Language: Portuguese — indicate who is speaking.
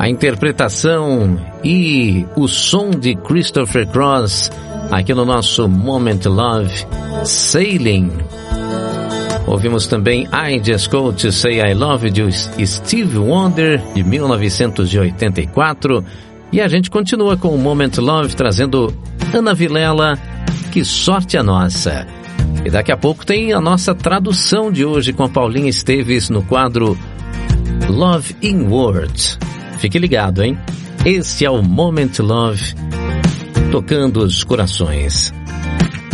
Speaker 1: A interpretação e o som de Christopher Cross aqui no nosso Moment Love, Sailing. Ouvimos também I Just Called to Say I Love You, de Stevie Wonder, de 1984. E a gente continua com o Moment Love, trazendo Ana Vilela, Que Sorte a Nossa. E daqui a pouco tem a nossa tradução de hoje com a Paulinha Esteves no quadro Love in Words. Fique ligado, hein? Este é o Moment Love, tocando os corações.